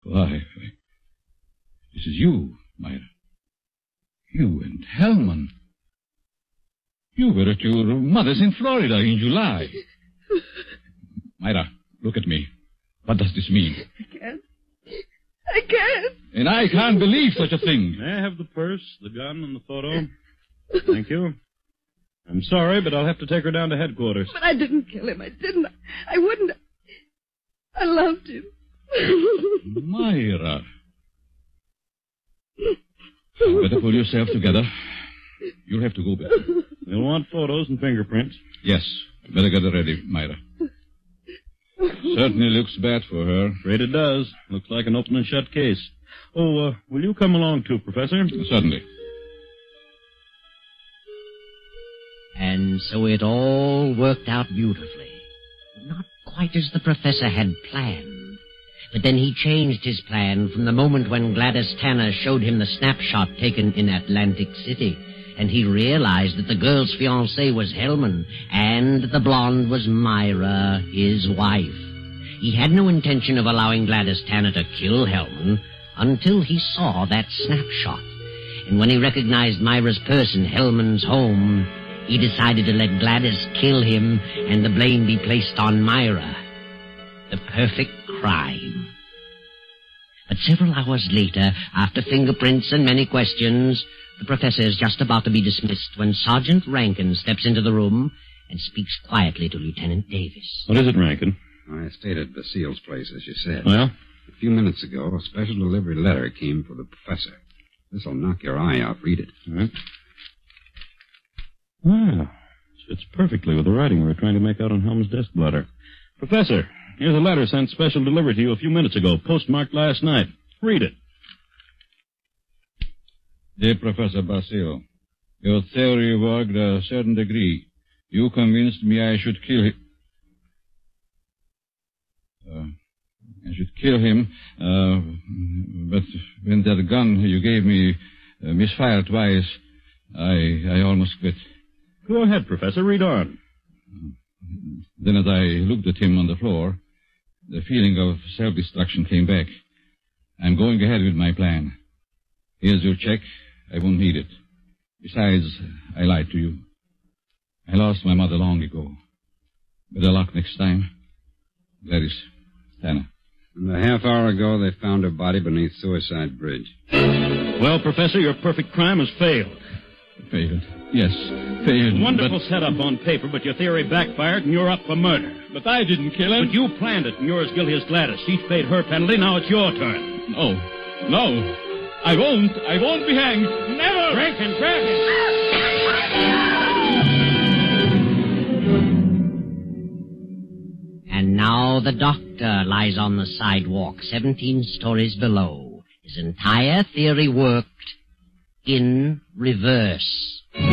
Why, this is you, Myra. You and Hellman. You were at your mother's in Florida in July. Myra, look at me. What does this mean? I can't. And I can't believe such a thing. May I have the purse, the gun, and the photo? Thank you. I'm sorry, but I'll have to take her down to headquarters. But I didn't kill him. I didn't. I wouldn't. I loved him. Myra. Better pull yourself together. You'll have to go back. You'll want photos and fingerprints. Yes. Better get it ready, Myra. Certainly looks bad for her. Afraid it does. Looks like an open and shut case. Oh, will you come along too, Professor? Certainly. And so it all worked out beautifully. Not quite as the professor had planned. But then he changed his plan from the moment when Gladys Tanner showed him the snapshot taken in Atlantic City. And he realized that the girl's fiancé was Hellman, and the blonde was Myra, his wife. He had no intention of allowing Gladys Tanner to kill Hellman until he saw that snapshot. And when he recognized Myra's purse in Hellman's home, he decided to let Gladys kill him and the blame be placed on Myra. The perfect crime. But several hours later, after fingerprints and many questions, the professor is just about to be dismissed when Sergeant Rankin steps into the room and speaks quietly to Lieutenant Davis. What is it, Rankin? I stayed at Basile's place, as you said. Well? A few minutes ago, a special delivery letter came for the professor. This'll knock your eye out. Read it. All right. Wow. Fits perfectly with the writing we were trying to make out on Helm's desk blotter. Professor, here's a letter sent special delivery to you a few minutes ago, postmarked last night. Read it. Dear Professor Basile, your theory worked a certain degree. You convinced me I should kill him. But when that gun you gave me misfired twice, I almost quit. Go ahead, Professor. Read on. Then as I looked at him on the floor, the feeling of self-destruction came back. I'm going ahead with my plan. Here's your check. I won't need it. Besides, I lied to you. I lost my mother long ago. Better luck next time. Gladys Tanner. And a half hour ago, they found her body beneath Suicide Bridge. Well, Professor, your perfect crime has failed. Failed. Yes, failed. Wonderful setup on paper, but your theory backfired and you're up for murder. But I didn't kill him. But you planned it, and you're as guilty as Gladys. She's paid her penalty, now it's your turn. No. I won't be hanged. Never! Rankin! And now the doctor lies on the sidewalk 17 stories below. His entire theory worked in reverse.